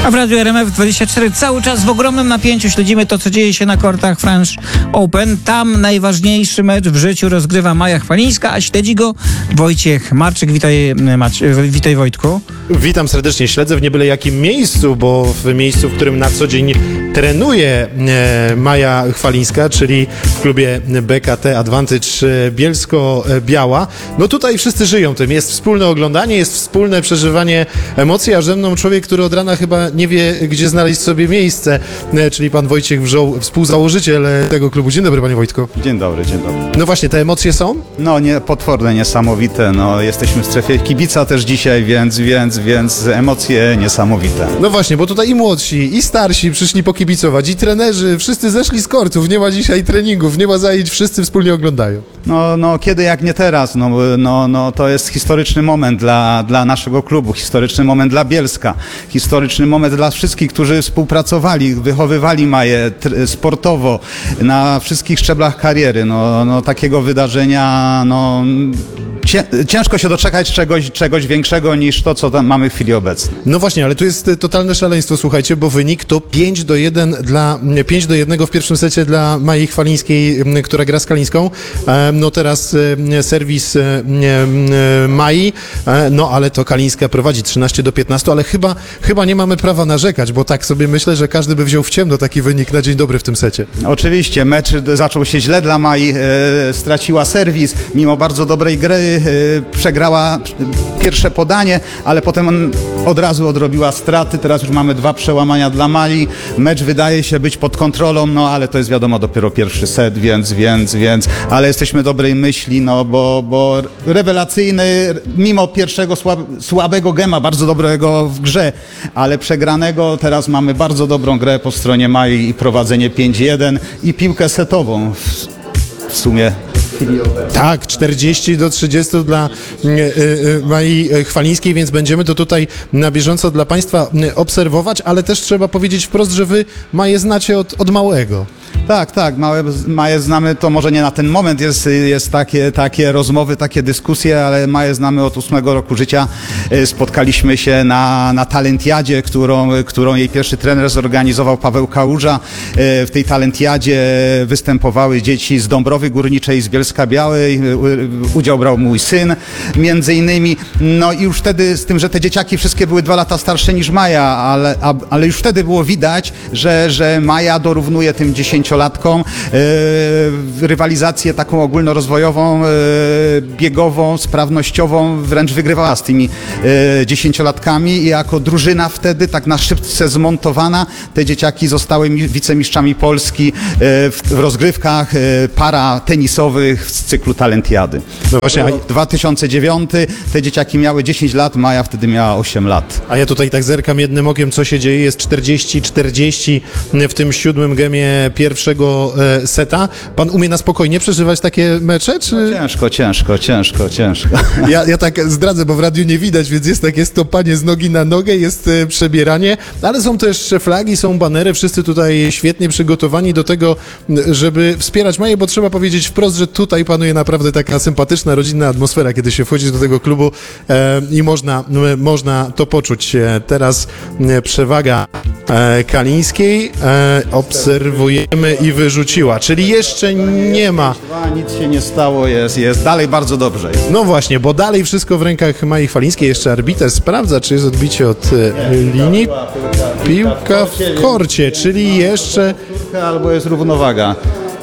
A w Radiu RMF24 cały czas w ogromnym napięciu śledzimy to, co dzieje się na kortach French Open. Tam najważniejszy mecz w życiu rozgrywa Maja Chwalińska, a śledzi go Wojciech Marczyk. Witaj Wojtku. Witam serdecznie. Śledzę w nie byle jakim miejscu, bo w miejscu, w którym na co dzień trenuje Maja Chwalińska, czyli w klubie BKT Advantage Bielsko-Biała. No tutaj wszyscy żyją tym. Jest wspólne oglądanie, jest wspólne przeżywanie emocji, a ze mną człowiek, który od rana chyba nie wie, gdzie znaleźć sobie miejsce, czyli pan Wojciech Wrzoł, współzałożyciel tego klubu. Dzień dobry, panie Wojtku. Dzień dobry, dzień dobry. No właśnie, te emocje są? No potworne, niesamowite. No jesteśmy w strefie kibica też dzisiaj, więc emocje niesamowite. No właśnie, bo tutaj i młodsi, i starsi przyszli pokibicować, i trenerzy, wszyscy zeszli z kortów, nie ma dzisiaj treningów, nie ma zajęć, wszyscy wspólnie oglądają. No kiedy jak nie teraz, no to jest historyczny moment dla naszego klubu, historyczny moment dla Bielska, historyczny moment dla wszystkich, którzy współpracowali, wychowywali Maję sportowo na wszystkich szczeblach kariery. No takiego wydarzenia, ciężko się doczekać czegoś większego niż to, co tam mamy w chwili obecnej. No właśnie, ale tu jest totalne szaleństwo, słuchajcie, bo wynik to 5-1 w pierwszym secie dla Mai Chwalińskiej, która gra z Kalińską. No teraz serwis Mai, no ale to Kalińska prowadzi 13-15, ale chyba nie mamy prawa narzekać, bo tak sobie myślę, że każdy by wziął w ciemno taki wynik na dzień dobry w tym secie. Oczywiście, mecz zaczął się źle dla Mai, straciła serwis, mimo bardzo dobrej gry, przegrała pierwsze podanie, ale potem od razu odrobiła straty. Teraz już mamy 2 przełamania dla Mai. Mecz wydaje się być pod kontrolą, no ale to jest wiadomo dopiero pierwszy set, więc ale jesteśmy dobrej myśli, bo rewelacyjny, mimo pierwszego słabego gema, bardzo dobrego w grze, ale przegranego, teraz mamy bardzo dobrą grę po stronie Mai i prowadzenie 5-1 i piłkę setową w sumie. Tak, 40-30 dla Mai Chwalińskiej, więc będziemy to tutaj na bieżąco dla państwa obserwować, ale też trzeba powiedzieć wprost, że wy Maję znacie od małego. Tak, Maję znamy, to może nie na ten moment jest takie rozmowy, takie dyskusje, ale Maję znamy od 8 roku życia. Spotkaliśmy się na talentiadzie, którą jej pierwszy trener zorganizował, Paweł Kałuża. W tej talentiadzie występowały dzieci z Dąbrowy Górniczej, z Bielska-Białej. Udział brał mój syn, między innymi. No i już wtedy, z tym, że te dzieciaki wszystkie były 2 lata starsze niż Maja, ale już wtedy było widać, że Maja dorównuje tym 10-latkom. Rywalizację taką ogólnorozwojową, biegową, sprawnościową wręcz wygrywała z tymi 10-latkami i jako drużyna wtedy tak na szybce zmontowana te dzieciaki zostały wicemistrzami Polski w rozgrywkach paratenisowych z cyklu Talentiady. No właśnie, 2009 te dzieciaki miały 10 lat, Maja wtedy miała 8 lat. A ja tutaj tak zerkam jednym okiem, co się dzieje. Jest 40-40 w tym 7. gemie pierwszego seta. Pan umie na spokojnie przeżywać takie mecze? Czy... No ciężko. Ja tak zdradzę, bo w radiu nie widać, więc jest takie stopanie z nogi na nogę, jest przebieranie, ale są też flagi, są banery, wszyscy tutaj świetnie przygotowani do tego, żeby wspierać Maję, bo trzeba powiedzieć wprost, że tutaj panuje naprawdę taka sympatyczna, rodzinna atmosfera, kiedy się wchodzi do tego klubu i można to poczuć. Teraz przewaga Kalińskiej, obserwujemy i wyrzuciła, czyli jeszcze nie ma. Nic się nie stało, jest dalej bardzo dobrze. No właśnie, bo dalej wszystko w rękach Mai Chwalińskiej. Jeszcze arbiter sprawdza, czy jest odbicie od linii. Piłka w korcie, czyli jeszcze... Albo jest równowaga.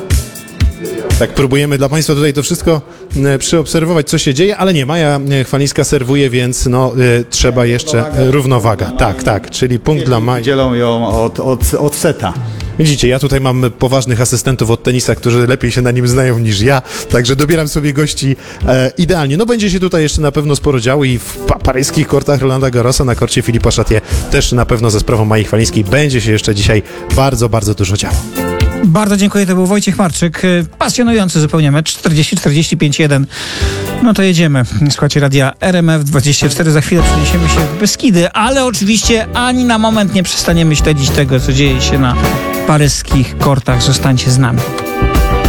Tak, próbujemy dla państwa tutaj to wszystko przyobserwować, co się dzieje, ale nie, Maja Chwalińska serwuje, więc trzeba jeszcze równowaga. Tak, czyli punkt dla Mai. Dzielą ją od seta. Widzicie, ja tutaj mam poważnych asystentów od tenisa, którzy lepiej się na nim znają niż ja, także dobieram sobie gości idealnie. No będzie się tutaj jeszcze na pewno sporo działo i w paryskich kortach Rolanda Garrosa, na korcie Philippa Chatrier też na pewno ze sprawą Mai Chwalińskiej będzie się jeszcze dzisiaj bardzo, bardzo dużo działo. Bardzo dziękuję, to był Wojciech Marczyk. Pasjonujący zupełnie mecz, 40-45-1. No to jedziemy. Słuchajcie radia RMF24. Za chwilę przeniesiemy się w Beskidy, ale oczywiście ani na moment nie przestaniemy śledzić tego, co dzieje się na paryskich kortach. Zostańcie z nami.